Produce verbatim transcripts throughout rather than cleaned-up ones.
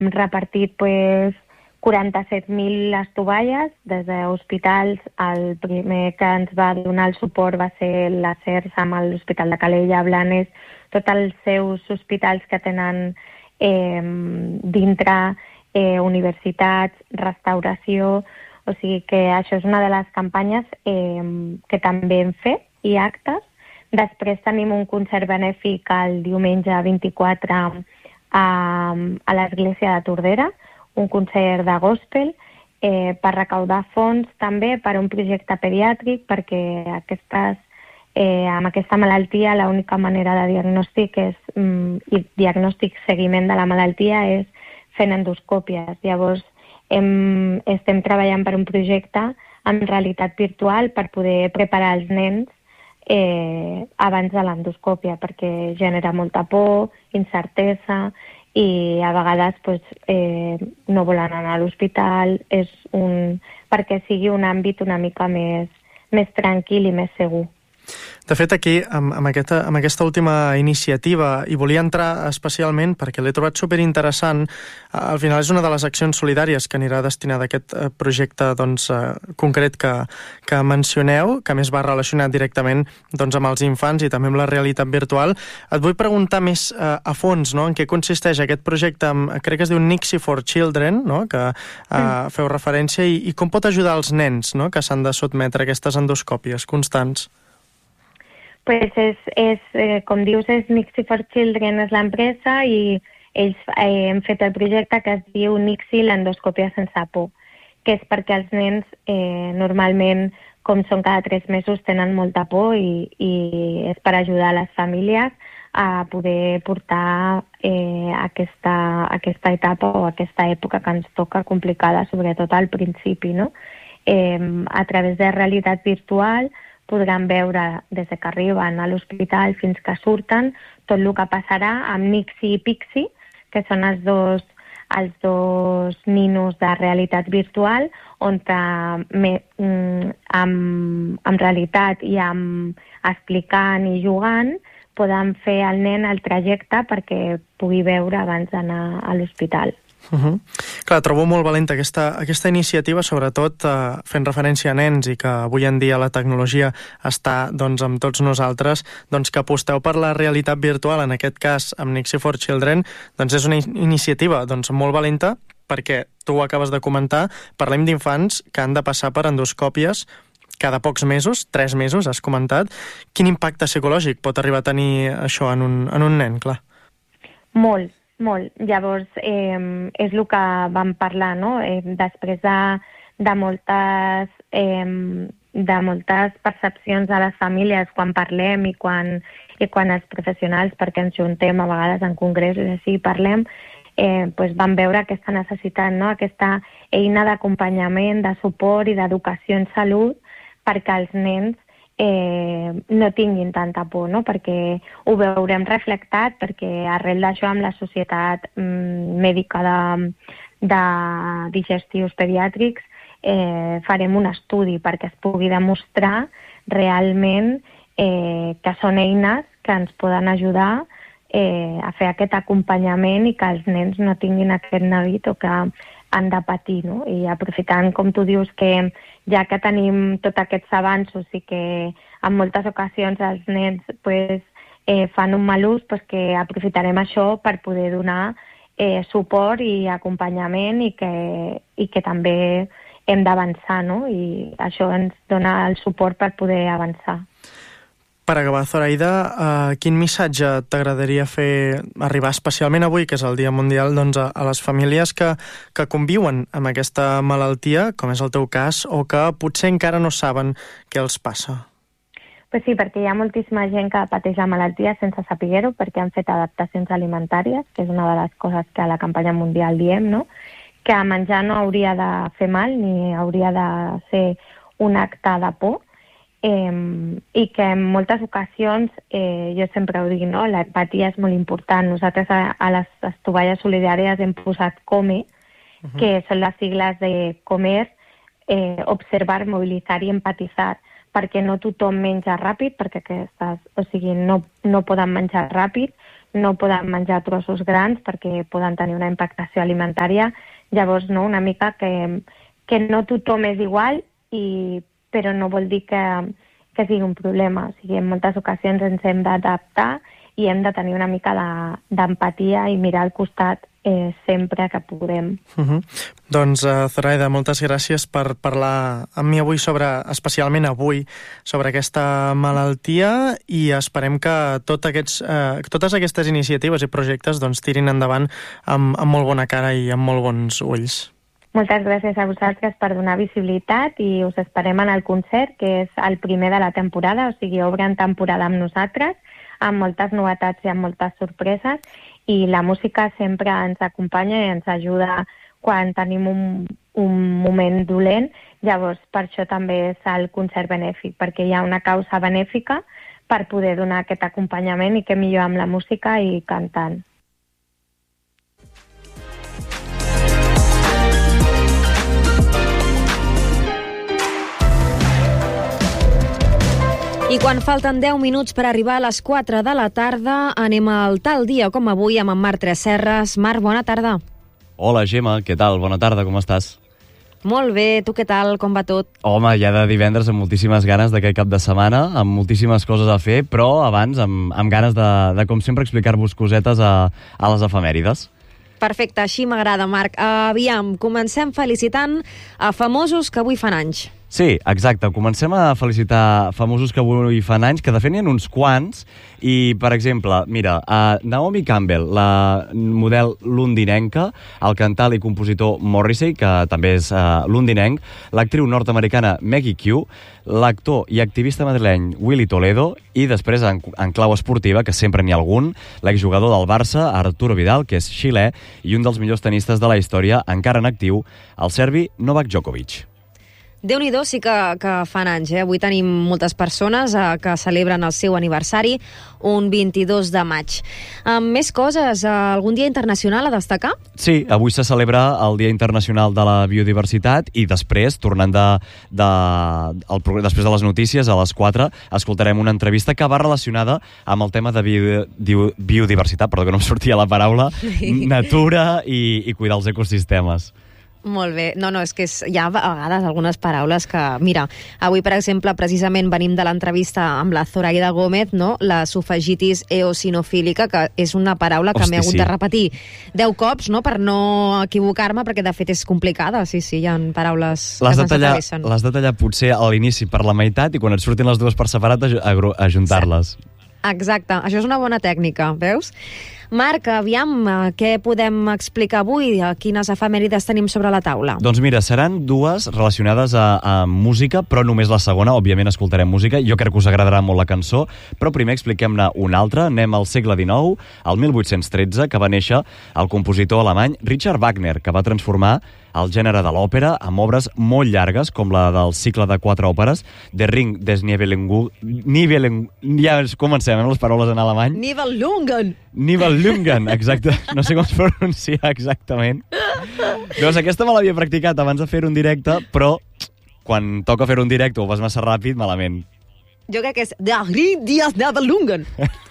repartit pues, quaranta-set mil estovalles des d'hospitals. El primer que ens va donar el suport va ser la C E R S amb l'Hospital de Calella, Blanes, tots els seus hospitals que tenen eh, dintre eh, universitats, restauració. O sigui que això és una de les campanyes eh, que també hem fet i actes. Després tenim un concert benèfic el diumenge vint-i-quatre a, a l'església de Tordera, un concert de gospel eh, per recaudar fons també per a un projecte pediàtric, perquè aquestes, eh, amb aquesta malaltia l'única manera de diagnòstic és, mm, i diagnòstic seguiment de la malaltia és fent endoscòpies. Llavors hem, estem treballant per un projecte amb realitat virtual per poder preparar els nens eh, abans de l'endoscòpia, perquè genera molta por, incertesa, i a vegades pues, eh, no volen anar a l'hospital, és un, perquè sigui un àmbit una mica més, més tranquil i més segur. De fet, aquí, amb, amb, aquesta, amb aquesta última iniciativa, hi volia entrar especialment perquè l'he trobat superinteressant. Al final és una de les accions solidàries que anirà destinada a aquest projecte doncs, concret que, que mencioneu, que més va relacionat directament doncs, amb els infants i també amb la realitat virtual. Et vull preguntar més eh, a fons, no?, en què consisteix aquest projecte, amb, crec que es diu Nixie for Children, no?, que eh, mm. feu referència, i, i com pot ajudar els nens, no?, que s'han de sotmetre a aquestes endoscòpies constants. Pues és, és eh, com dius, és Nixie for Children és l'empresa i ells eh, hem fet el projecte que es diu Nixie, l'endoscòpia sense por, que és perquè els nens eh, normalment, com són cada tres mesos, tenen molta por i, i és per ajudar les famílies a poder portar eh, aquesta, aquesta etapa o aquesta època que ens toca complicada, sobretot al principi, no? Eh, a través de realitat virtual podran veure des que arriben a l'hospital fins que surten tot el que passarà amb Nixie i Pixie, que són els dos, els dos ninos de realitat virtual, on me, amb, amb realitat i amb explicant i jugant poden fer al nen el trajecte perquè pugui veure abans d'anar a l'hospital. Uh-huh. Clar, trobo molt valenta aquesta, aquesta iniciativa, sobretot eh, fent referència a nens i que avui en dia la tecnologia està doncs, amb tots nosaltres, doncs, que aposteu per la realitat virtual, en aquest cas amb Nixie for Children, doncs és una iniciativa doncs, molt valenta, perquè tu ho acabes de comentar, parlem d'infants que han de passar per endoscòpies cada pocs mesos, tres mesos, has comentat. Quin impacte psicològic pot arribar a tenir això en un, en un nen, clar? Molt. Molt. Llavors, eh, és el que vam parlar, no? Eh, després de, de, moltes, eh, de moltes percepcions de les famílies quan parlem i quan, i quan els professionals, perquè ens juntem a vegades en congressos i així parlem, eh, pues vam veure aquesta necessitat, no? Aquesta eina d'acompanyament, de suport i d'educació en salut perquè els nens Eh, no tinguin tanta por, no? Perquè ho veurem reflectat, perquè arrel d'això amb la Societat mm, Mèdica de, de Digestius Pediàtrics eh, farem un estudi perquè es pugui demostrar realment eh, que són eines que ens poden ajudar eh, a fer aquest acompanyament i que els nens no tinguin aquest neguit o que han de patir, no? I aprofitant, com tu dius, que ja que tenim tots aquests avanços i que en moltes ocasions els nens pues, eh, fan un mal ús, pues que aprofitarem això per poder donar eh, suport i acompanyament i que, i que també hem d'avançar, no? I això ens dona el suport per poder avançar. Per acabar, Zoraida, uh, quin missatge t'agradaria fer arribar especialment avui, que és el Dia Mundial, doncs, a, a les famílies que, que conviuen amb aquesta malaltia, com és el teu cas, o que potser encara no saben què els passa? Pues sí, perquè hi ha moltíssima gent que pateix la malaltia sense saber-ho, perquè han fet adaptacions alimentàries, que és una de les coses que a la campanya mundial diem, no? Que menjar no hauria de fer mal ni hauria de ser un acte de por, Eh, i que en moltes ocasions, eh, jo sempre ho dic, no? L'empatia és molt important. Nosaltres a, a les estovalles solidàries hem posat COME, uh-huh. que són les sigles de comer, eh, observar, mobilitzar i empatitzar, perquè no tothom menja ràpid, perquè aquestes, o sigui, no, no poden menjar ràpid, no poden menjar trossos grans perquè poden tenir una impactació alimentària. Llavors, no, una mica que, que no tothom és igual, i, però no vol dir que, que sigui un problema. O sigui, en moltes ocasions ens hem d'adaptar i hem de tenir una mica d'empatia i mirar al costat eh, sempre que podem. Uh-huh. Doncs, uh, Zoraida, moltes gràcies per parlar amb mi avui sobre, especialment avui, sobre aquesta malaltia, i esperem que tot aquests, uh, totes aquestes iniciatives i projectes doncs, tirin endavant amb, amb molt bona cara i amb molt bons ulls. Moltes gràcies a vosaltres per donar visibilitat i us esperem en el concert, que és el primer de la temporada, o sigui, obren temporada amb nosaltres, amb moltes novetats i amb moltes sorpreses, i la música sempre ens acompanya i ens ajuda quan tenim un, un moment dolent. Llavors, per això també és el concert benèfic, perquè hi ha una causa benèfica per poder donar aquest acompanyament, i que millor amb la música i cantant. I quan falten deu minuts per arribar a les quatre de la tarda, anem al tal dia com avui amb en Marc Tresserras. Marc, bona tarda. Hola, Gemma, què tal? Bona tarda, com estàs? Molt bé, tu què tal? Com va tot? Home, ja de divendres amb moltíssimes ganes d'aquest cap de setmana, amb moltíssimes coses a fer, però abans amb, amb ganes de, de, com sempre, explicar-vos cosetes a, a les efemèrides. Perfecte, així m'agrada, Marc. Aviam, comencem felicitant a famosos que avui fan anys. Sí, exacte. Comencem a felicitar famosos que avui fan anys, que de fet n'hi ha uns quants, i, per exemple, mira, uh, Naomi Campbell, la model londinenca, el cantant i compositor Morrissey, que també és uh, londinenc, l'actriu nord-americana Maggie Q, l'actor i activista madrileny Willy Toledo, i després, en, en clau esportiva, que sempre n'hi ha algun, l'exjugador del Barça, Arturo Vidal, que és xilè, i un dels millors tenistes de la història, encara en actiu, el serbi Novak Djokovic. Déu-n'hi-do, sí que, que fan anys, eh? Avui tenim moltes persones eh, que celebren el seu aniversari, un vint-i-dos de maig. Amb més coses, eh, algun dia internacional a destacar? Sí, avui se celebra el Dia Internacional de la Biodiversitat, i després, tornant de, de, el, després de les notícies, a les quatre, escoltarem una entrevista que va relacionada amb el tema de bio, bio, biodiversitat, perdó que no em sortia la paraula, natura i, i cuidar els ecosistemes. Molt bé. No, no, és que és, hi ha a vegades algunes paraules que... Mira, avui, per exemple, precisament venim de l'entrevista amb la Zoraida Gómez, no? La sofagitis eosinofílica, que és una paraula que m'he hagut sí. de repetir deu cops, no?, per no equivocar-me, perquè de fet és complicada. Sí, sí, hi ha paraules que no s'atravessen. L'has de tallar potser a l'inici per la meitat, i quan et surtin les dues per separat, ajuntar-les. Exacte, això és una bona tècnica, veus? Marc, aviam, què podem explicar avui? Quines efemèrides tenim sobre la taula? Doncs mira, seran dues relacionades a, a música, però només la segona. Òbviament escoltarem música, jo crec que us agradarà molt la cançó, però primer expliquem-ne una altra. Anem al segle dinou, al mil vuit-cents tretze, que va néixer el compositor alemany Richard Wagner, que va transformar el gènere de l'òpera amb obres molt llargues, com la del cicle de quatre òperes, Der Ring des Nibelungen... Ja comencem amb les paraules en alemany. Nibelungen! Nibelungen, exacte. No sé com es pronuncia exactament. Doncs aquesta me l'havia practicat abans de fer un directe, però quan toca fer un directe o vas massa ràpid, malament. Jo crec que és Der Ring des Nibelungen.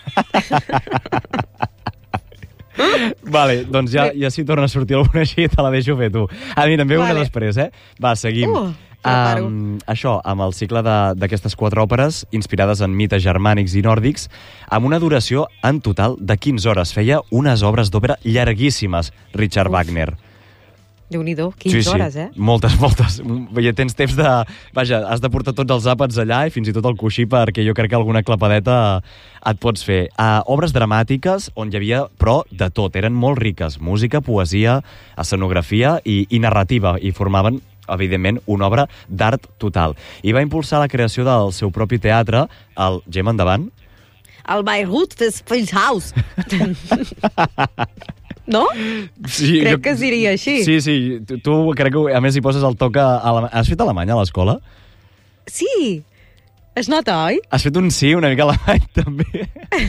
Vale, doncs ja, ja si torna a sortir alguna així, te la deixo fer tu. Ah, mira, en ve vale. Una després, eh? Va, seguim. Uh, um, això, amb el cicle d'aquestes quatre òperes, inspirades en mites germànics i nòrdics, amb una duració en total de quinze hores. Feia unes obres d'òpera llarguíssimes, Richard Uf. Wagner. Déu-n'hi-do, quinze sí, sí. hores, eh? Moltes, moltes. Ja tens temps de... Vaja, has de portar tots els àpats allà i fins i tot el coixí, perquè jo crec que alguna clapadeta et pots fer. Uh, obres dramàtiques on hi havia, però, de tot. Eren molt riques. Música, poesia, escenografia i, i narrativa. I formaven, evidentment, una obra d'art total. I va impulsar la creació del seu propi teatre, el Gemma, endavant. El Bayreuth Festspielhaus. No? Sí, crec jo, que es diria així. Sí, sí. Tu, tu crec que, a més, hi poses el toc a... a Has fet alemany a l'escola? Sí. Es nota, oi? Has fet un sí una mica a la vall, també.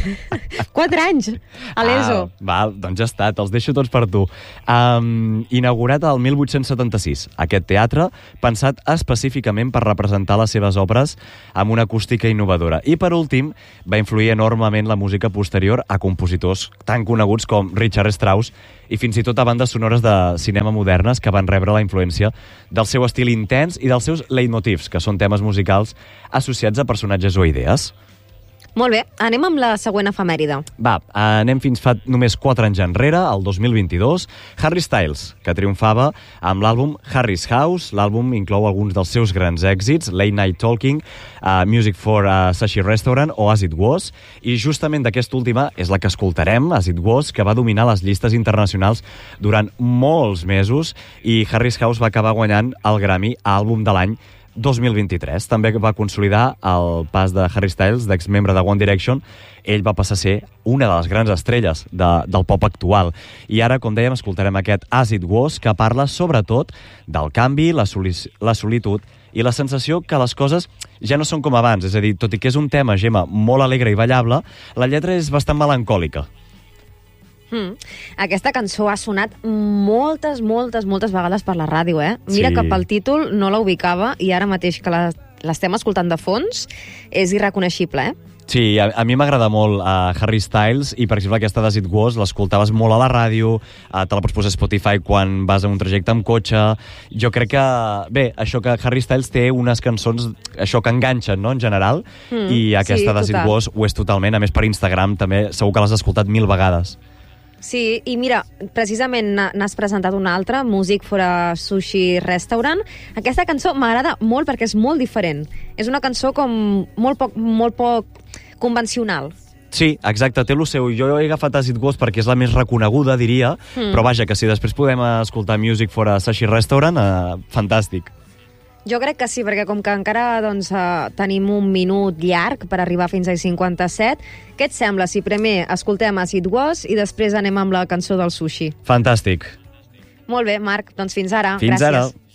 Quatre anys, a l'ESO. Ah, val, doncs ja està, te'ls deixo tots per tu. Um, inaugurat el mil vuit-cents setanta-sis, aquest teatre, pensat específicament per representar les seves obres amb una acústica innovadora. I, per últim, va influir enormement la música posterior a compositors tan coneguts com Richard Strauss i fins i tot a bandes sonores de cinema modernes que van rebre la influència del seu estil intens i dels seus leitmotivs, que són temes musicals associats a personatges o idees. Molt bé, anem amb la següent efemèride. Va, anem fins fa només quatre anys enrere, el dos mil vint-i-dos. Harry Styles, que triomfava amb l'àlbum Harry's House. L'àlbum inclou alguns dels seus grans èxits, Late Night Talking, uh, Music for a Sushi Restaurant o As It Was. I justament d'aquesta última és la que escoltarem, As It Was, que va dominar les llistes internacionals durant molts mesos i Harry's House va acabar guanyant el Grammy a àlbum de l'any dos mil vint-i-tres. També va consolidar el pas de Harry Styles, d'exmembre de One Direction. Ell va passar a ser una de les grans estrelles de, del pop actual. I ara, com dèiem, escoltarem aquest As It Was, que parla sobretot del canvi, la, soli la solitud i la sensació que les coses ja no són com abans. És a dir, tot i que és un tema, Gemma, molt alegre i ballable, la lletra és bastant melancòlica. Mm. Aquesta cançó ha sonat moltes, moltes, moltes vegades per la ràdio, eh? Mira Sí. que pel títol no la ubicava i ara mateix que la, l'estem escoltant de fons és irreconeixible, eh? Sí, a, a mi m'agrada molt uh, Harry Styles i, per exemple, aquesta d'As It Was l'escoltaves molt a la ràdio, uh, te la pots posar a Spotify quan vas a un trajecte amb cotxe. Jo crec que, bé, això que Harry Styles té unes cançons, això que enganxen, no?, en general, Mm, i aquesta sí, d'As It total. Was ho és totalment. A més, per Instagram també segur que l'has escoltat mil vegades. Sí, i mira, precisament n'has presentat una altra, Music for a Sushi Restaurant. Aquesta cançó m'agrada molt perquè és molt diferent. És una cançó com molt poc, molt poc convencional. Sí, exacte, té el seu. Jo he agafat As It Was perquè és la més reconeguda, diria, Mm. però vaja, que si després podem escoltar Music for a Sushi Restaurant, eh, fantàstic. Jo crec que sí, perquè com que encara doncs, uh, tenim un minut llarg per arribar fins al cinquanta-set, què et sembla si primer escoltem As It Was i després anem amb la cançó del sushi? Fantàstic. Molt bé, Marc, doncs fins ara. Fins Gràcies. ara.